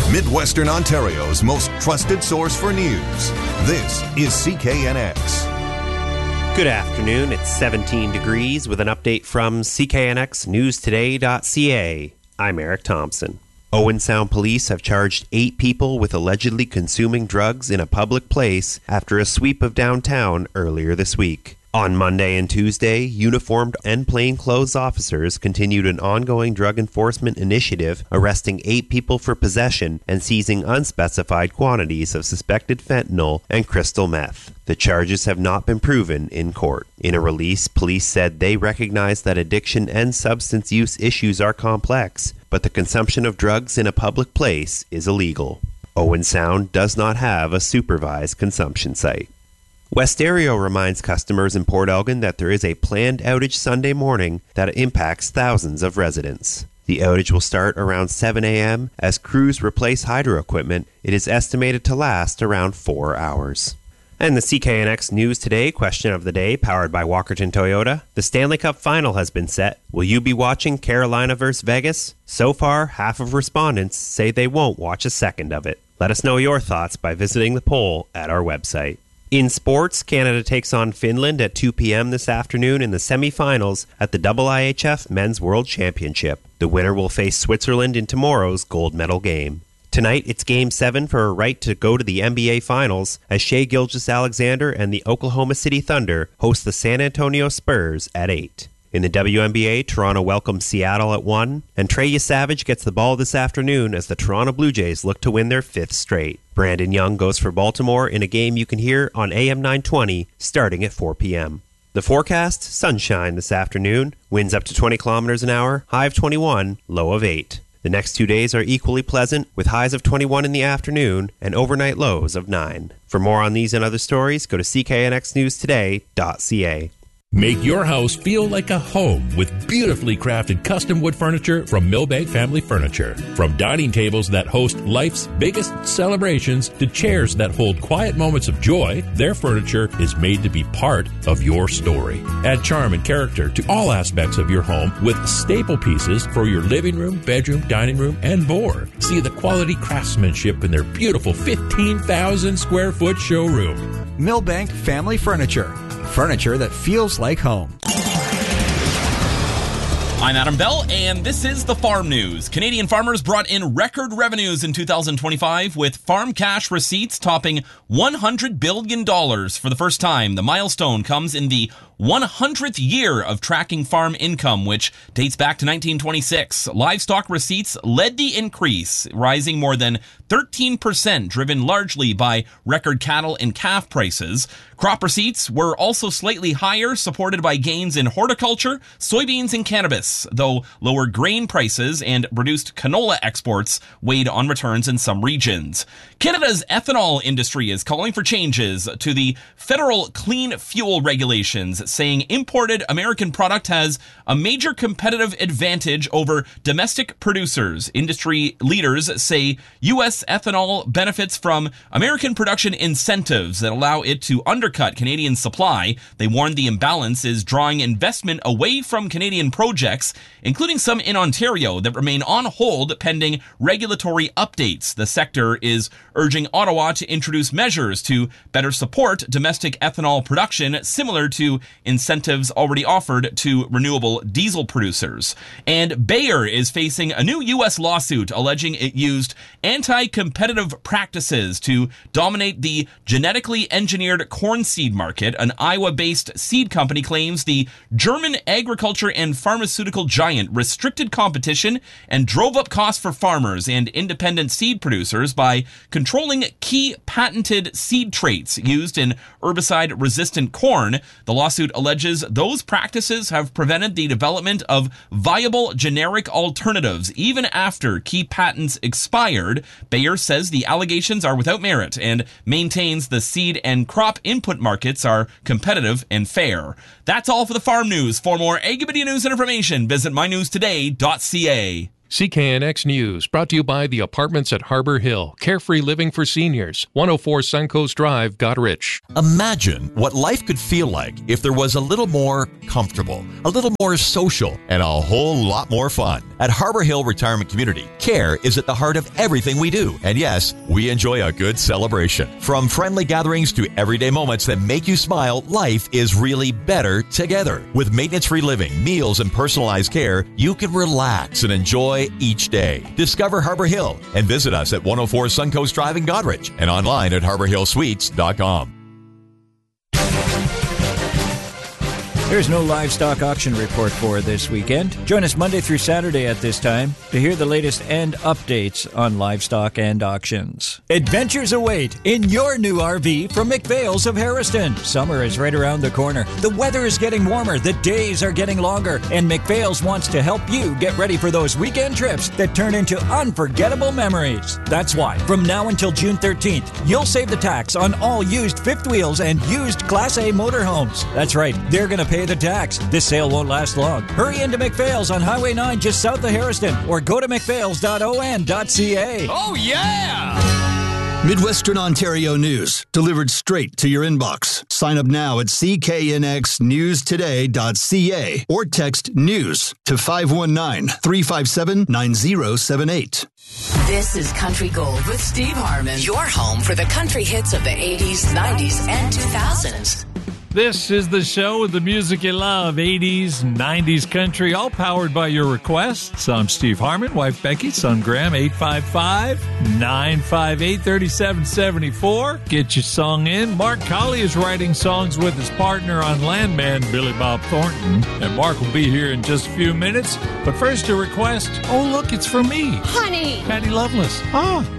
Midwestern Ontario's most trusted source for news. This is CKNX. Good afternoon. It's 17 degrees with an update from CKNXNewsToday.ca. I'm Eric Thompson. Owen Sound Police have charged 8 people with allegedly consuming drugs in a public place after a sweep of downtown earlier this week. On Monday and Tuesday, uniformed and plainclothes officers continued an ongoing drug enforcement initiative, arresting 8 people for possession and seizing unspecified quantities of suspected fentanyl and crystal meth. The charges have not been proven in court. In a release, police said they recognize that addiction and substance use issues are complex, but the consumption of drugs in a public place is illegal. Owen Sound does not have a supervised consumption site. Westario reminds customers in Port Elgin that there is a planned outage Sunday morning that impacts thousands of residents. The outage will start around 7 a.m. as crews replace hydro equipment. It is estimated to last around 4 hours. And the CKNX News Today question of the day, powered by Walkerton Toyota. The Stanley Cup Final has been set. Will you be watching Carolina vs. Vegas? So far, half of respondents say they won't watch a second of it. Let us know your thoughts by visiting the poll at our website. In sports, Canada takes on Finland at 2 p.m. this afternoon in the semifinals at the IIHF Men's World Championship. The winner will face Switzerland in tomorrow's gold medal game. Tonight, it's Game 7 for a right to go to the NBA Finals as Shai Gilgeous-Alexander and the Oklahoma City Thunder host the San Antonio Spurs at 8. In the WNBA, Toronto welcomes Seattle at 1, and Trey Yesavage gets the ball this afternoon as the Toronto Blue Jays look to win their 5th straight. Brandon Young goes for Baltimore in a game you can hear on AM 920 starting at 4 p.m. The forecast, sunshine this afternoon, winds up to 20 kilometers an hour, high of 21, low of 8. The next 2 days are equally pleasant, with highs of 21 in the afternoon and overnight lows of 9. For more on these and other stories, go to cknxnewstoday.ca. Make your house feel like a home with beautifully crafted custom wood furniture from Millbank Family Furniture. From dining tables that host life's biggest celebrations to chairs that hold quiet moments of joy, their furniture is made to be part of your story. Add charm and character to all aspects of your home with staple pieces for your living room, bedroom, dining room, and more. See the quality craftsmanship in their beautiful 15,000 square foot showroom. Millbank Family Furniture. Furniture that feels like home. I'm Adam Bell, and this is the Farm News. Canadian farmers brought in record revenues in 2025, with farm cash receipts topping $100 billion for the first time. The milestone comes in the 100th year of tracking farm income, which dates back to 1926. Livestock receipts led the increase, rising more than 13%, driven largely by record cattle and calf prices. Crop receipts were also slightly higher, supported by gains in horticulture, soybeans, and cannabis, though lower grain prices and reduced canola exports weighed on returns in some regions. Canada's ethanol industry is calling for changes to the federal clean fuel regulations, saying imported American product has a major competitive advantage over domestic producers. Industry leaders say U.S. ethanol benefits from American production incentives that allow it to undercut Canadian supply. They warn the imbalance is drawing investment away from Canadian projects, including some in Ontario that remain on hold pending regulatory updates. The sector is urging Ottawa to introduce measures to better support domestic ethanol production, similar to incentives already offered to renewable diesel producers. And Bayer is facing a new U.S. lawsuit alleging it used anti-competitive practices to dominate the genetically engineered corn seed market. An Iowa-based seed company claims the German agriculture and pharmaceutical giant restricted competition and drove up costs for farmers and independent seed producers by controlling key patented seed traits used in herbicide-resistant corn. The lawsuit alleges those practices have prevented the development of viable generic alternatives even after key patents expired. Bayer says the allegations are without merit and maintains the seed and crop input markets are competitive and fair. That's all for the Farm News. For more Agrimedia news and information, visit mynewstoday.ca. CKNX News, brought to you by the Apartments at Harbor Hill, Carefree Living for Seniors, 104 Suncoast Drive, Goderich. Imagine what life could feel like if there was a little more comfortable, a little more social, and a whole lot more fun. At Harbor Hill Retirement Community, care is at the heart of everything we do. And yes, we enjoy a good celebration. From friendly gatherings to everyday moments that make you smile, life is really better together. With maintenance-free living, meals, and personalized care, you can relax and enjoy each day. Discover Harbor Hill and visit us at 104 Suncoast Drive in Goderich and online at harborhillsuites.com. There's no livestock auction report for this weekend. Join us Monday through Saturday at this time to hear the latest and updates on livestock and auctions. Adventures await in your new RV from McPhail's of Harrison. Summer is right around the corner. The weather is getting warmer. The days are getting longer. And McPhail's wants to help you get ready for those weekend trips that turn into unforgettable memories. That's why, from now until June 13th, you'll save the tax on all used fifth wheels and used Class A motorhomes. That's right. They're going to pay the tax. This sale won't last long. Hurry into McPhail's on Highway 9 just south of Harrison or go to mcphails.on.ca. Oh, yeah! Midwestern Ontario news delivered straight to your inbox. Sign up now at cknxnewstoday.ca or text news to 519-357-9078. This is Country Gold with Steve Harmon, your home for the country hits of the 80s, 90s, and 2000s. This is the show with the music you love, 80s, 90s country, all powered by your requests. I'm Steve Harmon, wife Becky, son Graham, 855-958-3774. Get your song in. Mark Colley is writing songs with his partner on Landman, Billy Bob Thornton. And Mark will be here in just a few minutes. But first, a request. Oh, look, it's for me. Honey. Patty Loveless. Oh,